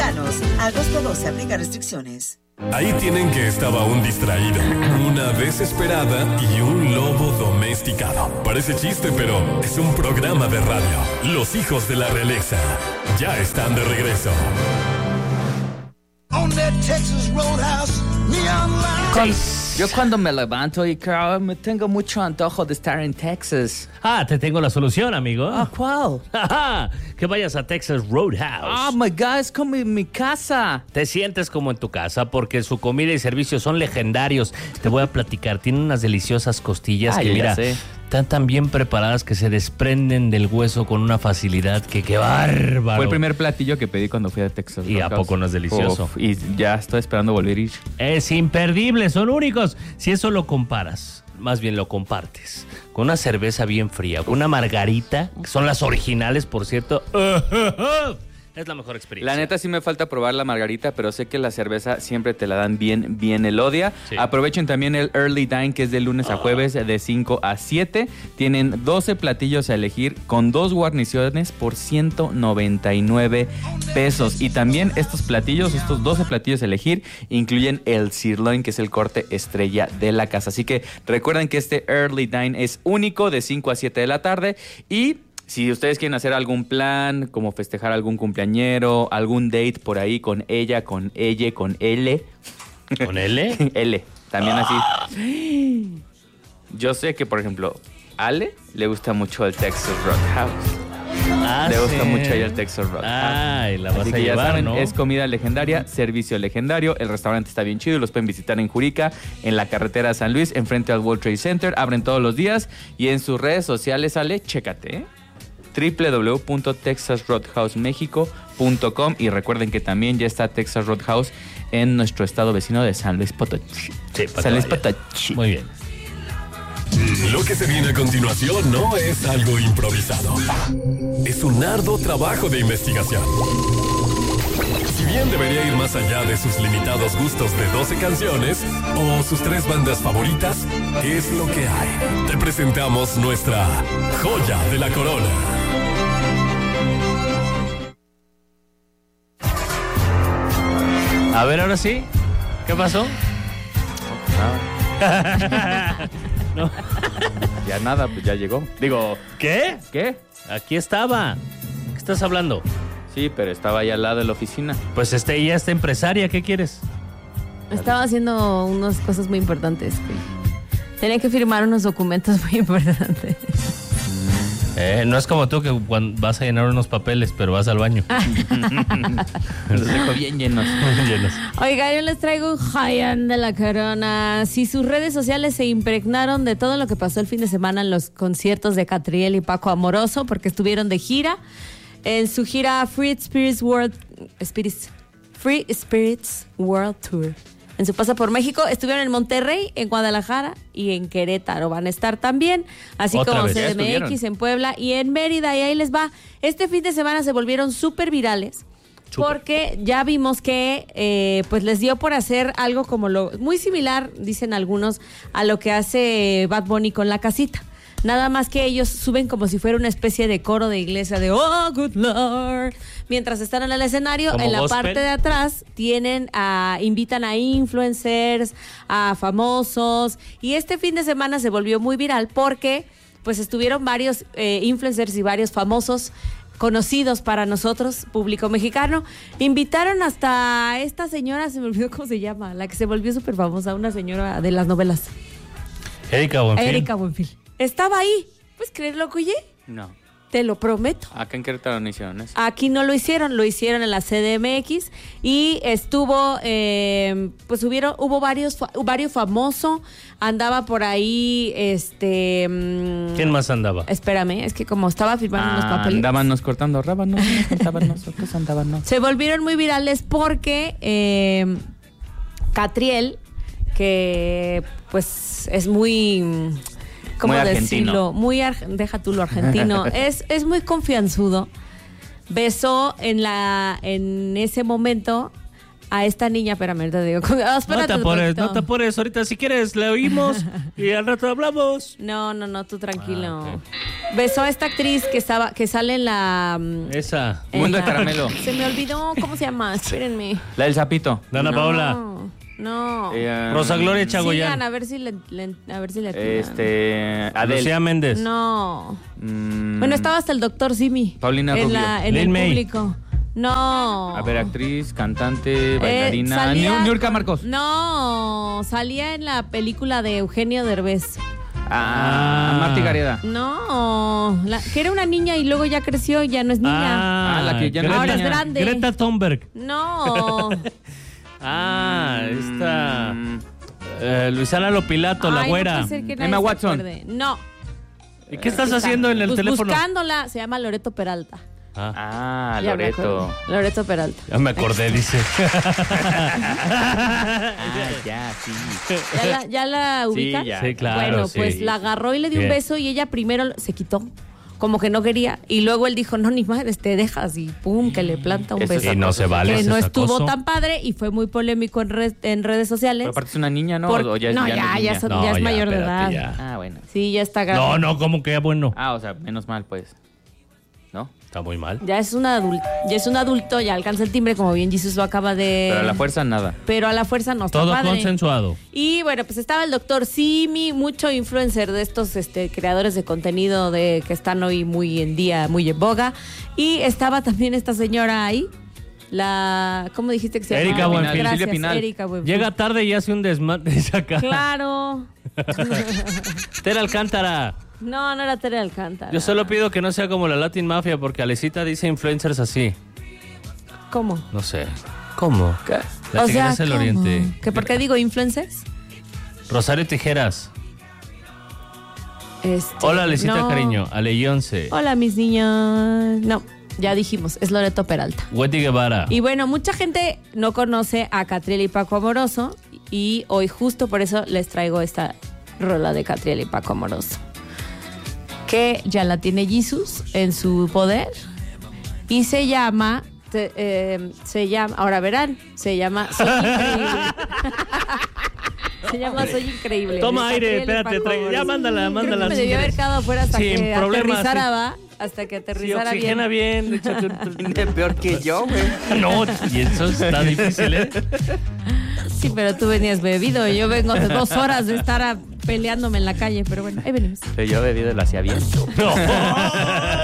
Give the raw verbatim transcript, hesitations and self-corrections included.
mexicanos. Agosto doce, aplica restricciones. Ahí tienen que estaba un distraído, una desesperada y un lobo domesticado. Parece chiste, pero es un programa de radio. Los hijos de la realeza ya están de regreso. Con, yo cuando me levanto y creo, me tengo mucho antojo de estar en Texas. Ah, te tengo la solución, amigo. Ah, ¿cuál? Que vayas a Texas Roadhouse. Oh my God, es como en mi casa. Te sientes como en tu casa porque su comida y servicios son legendarios. Te voy a platicar, tienen unas deliciosas costillas ah, que mira, sé. están tan bien preparadas que se desprenden del hueso con una facilidad que qué bárbaro. Fue el primer platillo que pedí cuando fui a Texas ¿Y Roadhouse. a poco no es delicioso? Uf, y ya estoy esperando volver a ir. Es imperdible, son únicos. Si eso lo comparas, más bien lo compartes, con una cerveza bien fría, con una margarita, que son las originales, por cierto, es la mejor experiencia. La neta sí me falta probar la margarita, pero sé que la cerveza siempre te la dan bien, bien elodia. Sí. Aprovechen también el Early Dine, que es de lunes a jueves de cinco a siete. Tienen doce platillos a elegir con dos guarniciones por ciento noventa y nueve pesos. Y también estos platillos, estos doce platillos a elegir, incluyen el sirloin, que es el corte estrella de la casa. Así que recuerden que este Early Dine es único de cinco a siete de la tarde y... si ustedes quieren hacer algún plan, como festejar algún cumpleañero, algún date por ahí con ella, con ella, con L. ¿Con L? L, también así. Yo sé que, por ejemplo, Ale le gusta mucho el Texas Roadhouse. Ah, le gusta sí. mucho ahí el Texas Roadhouse. Ay, la vas así a que llevar, ya saben, ¿no? Es comida legendaria, servicio legendario. El restaurante está bien chido y los pueden visitar en Jurica, en la carretera San Luis, enfrente al World Trade Center. Abren todos los días y en sus redes sociales, Ale, chécate, ¿eh? doble u doble u doble u punto texas roadhouse mexico punto com y recuerden que también ya está Texas Roadhouse en nuestro estado vecino de San Luis Potosí. Sí, San Luis Potosí. Muy bien. Lo que se viene a continuación no es algo improvisado. Es un arduo trabajo de investigación. Si bien debería ir más allá de sus limitados gustos de doce canciones o sus tres bandas favoritas, es lo que hay. Te presentamos nuestra joya de la corona. A ver, ahora sí. ¿Qué pasó? Nada. No. Ya nada, pues ya llegó. Digo, ¿qué? ¿qué? Aquí estaba. ¿Qué estás hablando? Sí, pero estaba ahí al lado de la oficina. Pues este, ella está empresaria, ¿qué quieres? Estaba haciendo unas cosas muy importantes. Tenía que firmar unos documentos muy importantes. Eh, no es como tú que cuando vas a llenar unos papeles, pero vas al baño. Los dejo bien llenos. Bien llenos. Oiga, yo les traigo un Hayan de la corona. Si sus redes sociales se impregnaron de todo lo que pasó el fin de semana en los conciertos de Catriel y Paco Amoroso, porque estuvieron de gira, en su gira Free Spirits World Spirits, Free Spirits World Tour. En su paso por México, estuvieron en Monterrey, en Guadalajara y en Querétaro. Van a estar también, así Otra como vez. C D M X, en Puebla y en Mérida. Y ahí les va. Este fin de semana se volvieron súper virales. Super. Porque ya vimos que eh, pues les dio por hacer algo como lo muy similar, dicen algunos, a lo que hace Bad Bunny con La Casita. Nada más que ellos suben como si fuera una especie de coro de iglesia de Oh, good Lord. Mientras están en el escenario, en la gospel. Parte de atrás tienen a, invitan a influencers, a famosos. Y este fin de semana se volvió muy viral porque pues estuvieron varios eh, influencers y varios famosos conocidos para nosotros, público mexicano. Invitaron hasta a esta señora, se me olvidó cómo se llama, la que se volvió súper famosa, una señora de las novelas. Erika Buenfil. Erika Buenfil. Estaba ahí. ¿Puedes creerlo, Cuye? No. Te lo prometo. Acá en Querétaro no hicieron eso. Aquí no lo hicieron, lo hicieron en la C D M X y estuvo, eh, pues hubieron, hubo varios, varios famosos, andaba por ahí, este... ¿Quién más andaba? Espérame, es que como estaba firmando ah, unos papeles. Andábamos cortando rábanos, andábamos, otros andábamos. Se volvieron muy virales porque eh, Catriel, que pues es muy... ¿Cómo muy decirlo? Muy ar- deja tú lo argentino. es, es muy confianzudo. Besó en la en ese momento a esta niña, espérame, te digo. Oh, no te apures, no te apures. Ahorita si quieres le oímos y al rato hablamos. No, no, no, tú tranquilo. Ah, okay. besó a esta actriz que estaba, que sale en la... Esa. en Mundo de la- Caramelo. Se me olvidó, ¿cómo se llama? Espérenme. La del sapito. Dana no, Paola. No. Eh, Rosa Gloria Chagoyán. Sigan, a ver si le, le- a ver si le atinan. Este. Adele. Lucía Méndez. No. Mm, Bueno, estaba hasta el doctor Simi. Paulina en Rubio. la, en Lin el May. público. No. A ver, actriz, cantante, Eh, bailarina. salía Niu- Niurka con- Marcos. No, salía en la película de Eugenio Derbez. Ah, Ah. Marta Gareda. No, la- que era una niña y luego ya creció y ya no es niña. Ah, la que ya no Greta- Ahora es niña. grande. Greta Thunberg. No. Ah, esta. Mm, eh, Luisana Lopilato, la Ay, güera. No puede ser que nadie Emma se Watson. acuerde. No. ¿Y qué estás Está- haciendo en el pues teléfono? Buscándola, se llama Loreto Peralta. Ah, Ah, Ya me Loreto. acordé. Loreto Peralta. ya me acordé, dice. Ah, ya, sí. ¿Ya la, ya la ubican? ya. Sí, claro. Bueno, sí. pues la agarró y le dio un Bien. beso y ella primero se quitó. Como que no quería. Y luego él dijo, no, ni madres, te dejas. Y pum, que le planta un Eso es beso. Y no se vale. que ese no es estuvo acoso. tan padre y fue muy polémico en, red- en redes sociales. Pero aparte es una niña, ¿no? Por- ¿O ya es, no, ya, ya, no es ya, niña? son- No, ya es ya, mayor de espérate, edad. ya. Ah, bueno. Sí, ya está grande. No, no, como que ya bueno. Ah, o sea, menos mal, pues. ¿No? Está muy mal. Ya es un adulto, ya es un adulto, ya alcanza el timbre, como bien Jesús lo acaba de... Pero a la fuerza, nada. Pero a la fuerza no está Todo padre. consensuado. Y bueno, pues estaba el doctor Simi, mucho influencer de estos este, creadores de contenido de que están hoy muy en día, muy en boga. Y estaba también esta señora ahí, la... ¿Cómo dijiste que se llama? Erika Buenfil. Gracias, Silvia Pinal. Erika Buenfil. Llega tarde y hace un desmadre acá. Claro. Tere Alcántara. No, no era Tere Alcántara. Yo solo pido que no sea como la Latin Mafia porque Alecita dice influencers así. ¿Cómo? No sé. ¿Cómo? La o sea, Tigresa del ¿cómo? Oriente. ¿Que por qué digo influencers? Rosario Tijeras. Este, Hola, Alecita no. Cariño. Ale Yonce. Hola, mis niños. No, ya dijimos, es Loreto Peralta. Wendy Guevara. Y bueno, mucha gente no conoce a Catriel y Paco Amoroso y hoy justo por eso les traigo esta rola de Catriel y Paco Amoroso, que ya la tiene Jesus en su poder y se llama, te- eh, se llama, ahora verán, se llama Soy Increíble. Se llama Soy Increíble. Toma de aire, Catriel y espérate, Paco trae- ya Amoroso. mándala, Creo mándala. que me debió haber quedado afuera hasta Sin que problema, aterrizara, sí. va, hasta que Sí, aterrizara oxigena bien. bien. échate un- Peor que yo, güey. No, y eso está difícil, ¿eh? Sí, pero tú venías bebido. Yo vengo de dos horas de estar a- peleándome en la calle, pero bueno, ahí venimos. Pero yo bebido lo hacía bien. No.